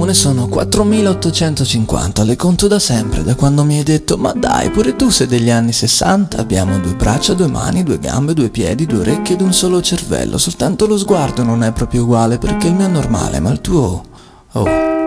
ne sono 4850, le conto da sempre, da quando mi hai detto ma dai, pure tu sei degli anni 60. Abbiamo 2 braccia, 2 mani, 2 gambe, 2 piedi, 2 orecchie ed un solo cervello. Soltanto lo sguardo non è proprio uguale perché il mio è normale, ma il tuo... Oh...